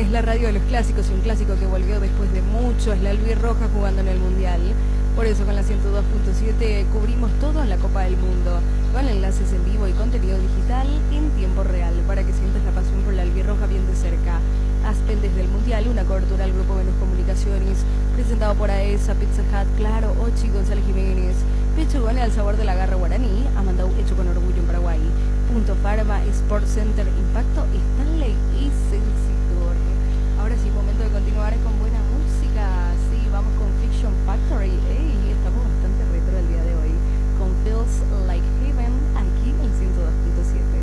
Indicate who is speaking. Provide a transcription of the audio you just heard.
Speaker 1: es la radio de los clásicos y un clásico que volvió después de mucho es la albirroja jugando en el Mundial. Por eso con la 102.7 cubrimos todo en la Copa del Mundo, con enlaces en vivo y contenido digital en tiempo real, para que sientas la pasión por la albirroja bien de cerca. Aspen desde el Mundial, una cobertura al Grupo Venus Comunicaciones, presentado por AESA, Pizza Hut, Claro, Ochi, González Jiménez, Pechugón al sabor de la garra guaraní, Amandau hecho con orgullo en Paraguay, Punto Pharma, Sport Center, Impacto, Stanley y